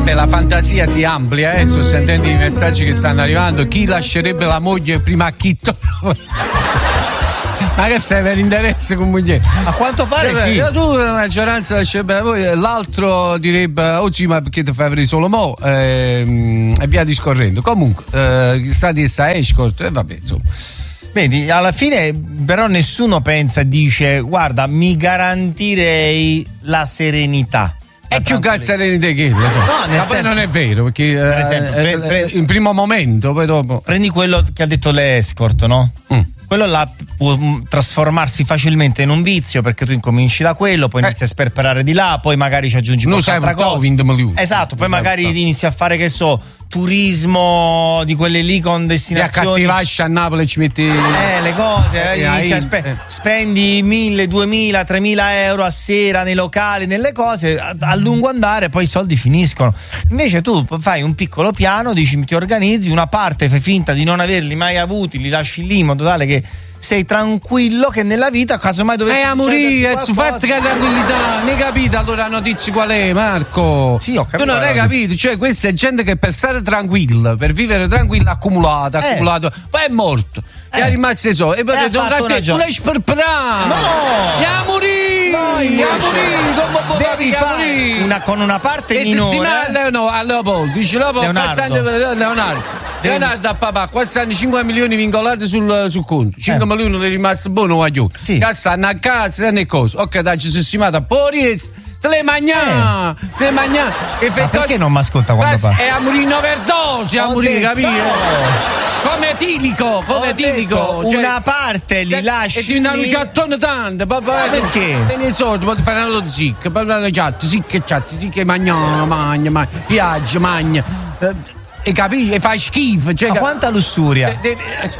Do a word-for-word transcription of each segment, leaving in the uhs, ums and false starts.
beh, la fantasia si amplia, eh, sto sentendo i messaggi che stanno arrivando. Chi lascerebbe la moglie prima a chi trova? Ma che sei per interesse con moglie? A quanto pare cioè, sì. Tu la maggioranza lascerebbe la moglie, l'altro direbbe oggi ma perché ti fai avere solo mo, ehm, e via discorrendo. Comunque, eh, sta di sta escort e vabbè, insomma. Vedi, alla fine però nessuno pensa e dice guarda, mi garantirei la serenità. È più serenità che no, nel ma senso, poi non è vero, perché per esempio, eh, pre- pre- in primo momento, poi dopo prendi quello che ha detto le escort, no? Mm. Quello là può trasformarsi facilmente in un vizio, perché tu incominci da quello, poi inizi eh. a sperperare di là, poi magari ci aggiungi qualche altra cosa. Esatto, poi magari inizi a fare, che so, turismo di quelle lì con destinazioni. E a Cattivascia a Napoli ci metti eh, le cose, eh, inizi a spe- eh. spendi mille, duemila, tremila euro a sera nei locali, nelle cose, a, a lungo andare poi i soldi finiscono. Invece tu fai un piccolo piano, dici, ti organizzi una parte, fai finta di non averli mai avuti, li lasci lì in modo tale che sei tranquillo, che nella vita casomai dovessi eh a morire, su fatti che tranquillità, ne capito allora notizie qual è, Marco? Sì, ho capito. Tu non hai capito, cioè questa è gente che per stare tranquilla, per vivere tranquilla, accumulata, eh. accumulato, poi è morto. Eh. E è rimasto so, e poi ha detto a te, tu l'hai sperperato! No! A morire! No, invece devi fare una, con una parte e minore. E se si Leonardo, a Leopoldo, dice Leopoldo, Leonardo. Leonardo. Leonardo a papà, qua stanno cinque milioni vincolati sul, sul conto, cinque eh. milioni è rimasto buono guaglione, sì. Che stanno a casa e cose, ok dai ci sono stimata, poi te le mangià, eh. te le mangià. Ma perché non mi ascolta quando parla? È a morire in overdose, a morire, capito? Come etilico, come etilico. Cioè, una parte li lasci. E ti una luciattone tante, papà. Ma perché? E nei soldi, poi fare una zicca, poi una chat, zicca e chat, zicca e magna, magna, magna, viaggia, magna. E capisci? E fa schifo. Cioè, ma quanta lussuria? De, de,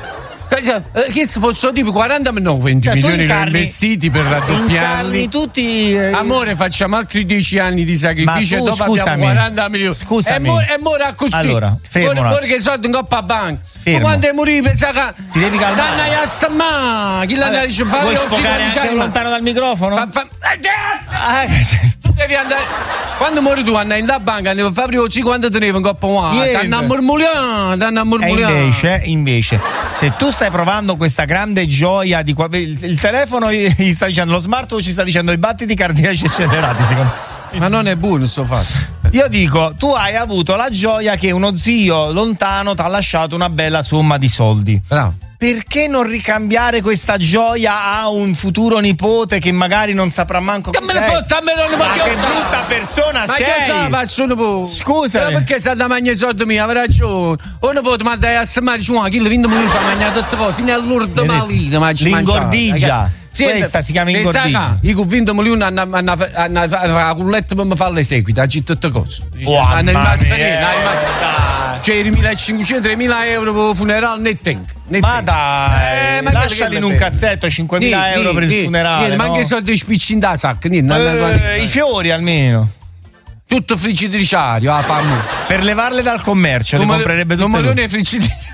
de, che se fossero tipo quaranta no, venti cioè, milioni incarni, investiti per raddoppiarli. Tutti, eh, amore, facciamo altri dieci anni di sacrificio tu, e dopo scusami, abbiamo quaranta milioni. Scusami. E ora così. Allora, fermo. Ora che soldi in coppa a banca. Fermo. Ma quando è morito pensa che ti devi calmare. Danna ya sta ma. Chi l'ha detto fare? Vuoi sfogare anche lontano dal microfono? Fa, fa, ah, tu devi andare. Quando muori tu andai in da banca, andiamo a fare oggi quando tenevo in coppa qua. Danna a mormoliare, danna a mormoliare. E invece, invece, se tu stai provando questa grande gioia di qua, il, il telefono gli sta dicendo, lo smartphone ci sta dicendo i battiti cardiaci accelerati, secondo me. Ma non è buono sto fatto. Io dico, tu hai avuto la gioia che uno zio lontano ti ha lasciato una bella somma di soldi. No. Perché non ricambiare questa gioia a un futuro nipote che magari non saprà manco che me ne fotta, me non ne ma che brutta persona ma sei! Ma che sa, faccio un po'. Scusa. Perché sa da mangiare i soldi miei, avrà ragione. O ne può ma dai a semare, cioè, chi le vinde mi usa a mangiare tutte cose, fino all'urdo malino, l'ingordigia. Sì, questa si chiama ingordigia. Io ho vinto milioni a culletta per mi fare le seguite, a tutte cose. Oh, hanno rimasto niente. Cioè i millecinquecento tremila euro per il funerale ne tengo. Ma dai, eh, ma lasciali in un cassetto cinquemila euro per il funerale. Niente, no? Ma anche soldi spicci in da sacca, niente. Eh, I fiori almeno. Tutto friggitricario, ah, fammi. Per levarle dal commercio, le comprerebbe tutte. Un milione friggitricario.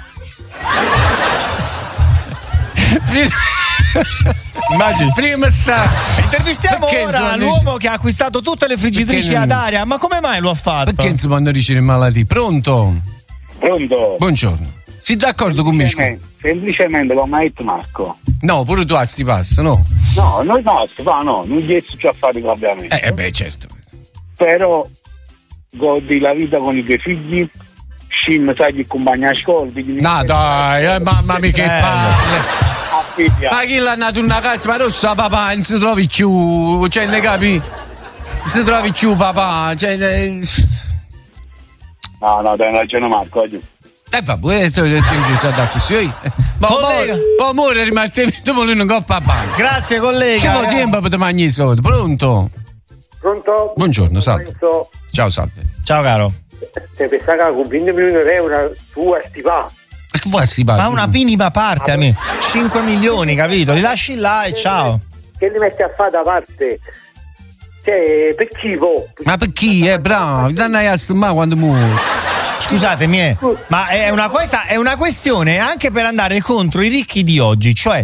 Immagini. Prima sta. Intervistiamo perché ora l'uomo che ha acquistato tutte le friggitrici ad aria. Ma come mai lo ha fatto? Perché insomma non riesce in malattia? Pronto? Pronto? Buongiorno. Sei d'accordo con me? Semplicemente come ha detto Marco. No, pure tu a sti passo, no? No, noi no, sti fa no, non riesco già a fare il cambiamento. Eh beh, certo. Però godi la vita con i tuoi figli, scim sai di compagnia a scuola. No dai, eh, mamma mia che palle. Ma chi l'ha nato in una casa, ma non so papà, non si trovi più, cioè ne capi? Non si trovi più papà, cioè. Ne... No, no, dai ragione Marco, oggi. Eh vabbè, tu ti sei da così. Ma poi muore rimane dopo lui non coppa a banca. Grazie collega. Ci vuole tempo per te mangiare i soldi, pronto? Pronto? Buongiorno, salve. Ciao, salve. Ciao caro. Se pensava che con venti milioni di euro tu a stipare. Ma che vuoi sti Ma una minima parte a me. cinque milioni, capito? Li lasci là e ciao. Che li metti a fare da parte? Cioè, per chi può? Ma per chi? Eh, bravo. Danna a ma quando muore. Scusatemi, eh, ma è una, questa è una questione anche per andare contro i ricchi di oggi. Cioè,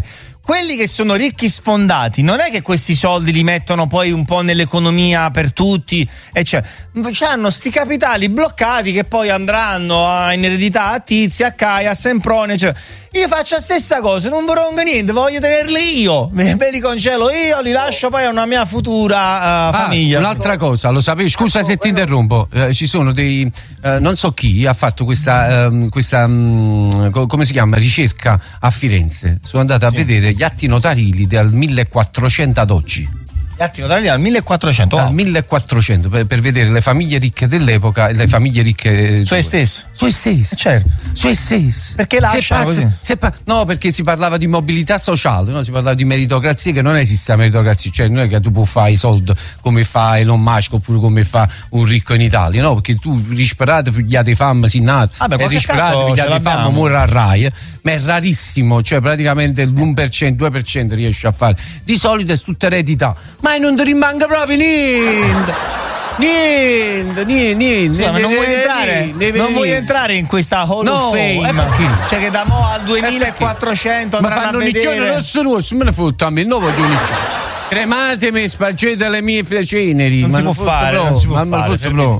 quelli che sono ricchi sfondati non è che questi soldi li mettono poi un po' nell'economia per tutti, e cioè hanno sti capitali bloccati che poi andranno a, in eredità a Tizi, a Caia, a Semprone, cioè io faccio la stessa cosa, non vorrò niente, voglio tenerli io, me li congelo io, li lascio poi a una mia futura uh, ah, famiglia. Un'altra cosa, lo sapevi? Scusa se ti interrompo, eh, ci sono dei eh, non so chi ha fatto questa, eh, questa um, co- come si chiama, ricerca a Firenze. Sono andato a sì. vedere gli atti notarili dal millequattrocento ad oggi. Gli atti notarili dal millequattrocento, dal millequattrocento per, per vedere le famiglie ricche dell'epoca e le famiglie ricche su stesse su stesse certo su stesse perché lasciano così se pa- no perché si parlava di mobilità sociale, no? Si parlava di meritocrazia, che non esiste la meritocrazia, cioè non è che tu puoi fare i soldi come fa Elon Musk oppure come fa un ricco in Italia, no, perché tu risperato figliate fam si nato e risperato figliate fam muore a Rai, ma è rarissimo, cioè praticamente l'uno per cento due per cento riesce a fare, di solito è tutta eredità, ma non ti rimanga proprio niente. Niente, niente, niente. Scusa, ma non vuoi entrare? Non vuoi entrare in questa Hall no, of Fame? Cioè che da mo al duemilaquattrocento andranno a vedere. Ma fanno un rosso, me ne fotte a me, non voglio un crematemi, spargete le mie ceneri. Non si può fare, non si può fare.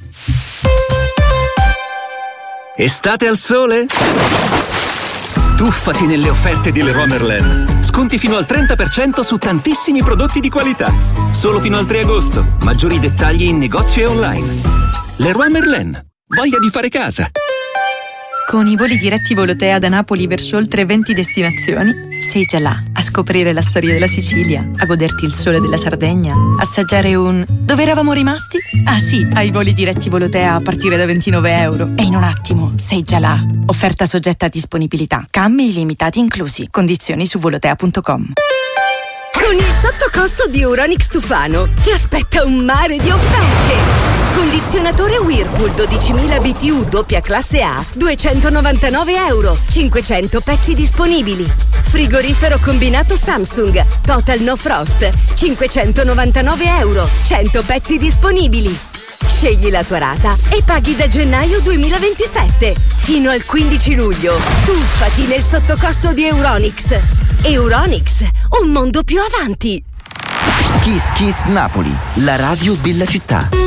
Estate al sole? Tuffati nelle offerte di Leroy Merlin. Sconti fino al trenta per cento su tantissimi prodotti di qualità. Solo fino al tre agosto. Maggiori dettagli in negozio e online. Leroy Merlin. Voglia di fare casa. Con i voli diretti Volotea da Napoli verso oltre venti destinazioni, sei già là a scoprire la storia della Sicilia, a goderti il sole della Sardegna, assaggiare un... Dove eravamo rimasti? Ah sì, ai voli diretti Volotea a partire da ventinove euro. E in un attimo sei già là. Offerta soggetta a disponibilità. Cambi illimitati inclusi. Condizioni su volotea punto com. Con il sottocosto di Euronics Tufano ti aspetta un mare di offerte. Condizionatore Whirlpool dodicimila B T U doppia classe A, duecentonovantanove euro, cinquecento pezzi disponibili. Frigorifero combinato Samsung, Total No Frost, cinquecentonovantanove euro, cento pezzi disponibili. Scegli la tua rata e paghi da gennaio duemilaventisette. Fino al quindici luglio, tuffati nel sottocosto di Euronics. Euronics, un mondo più avanti. Kiss Kiss Napoli, la radio della città.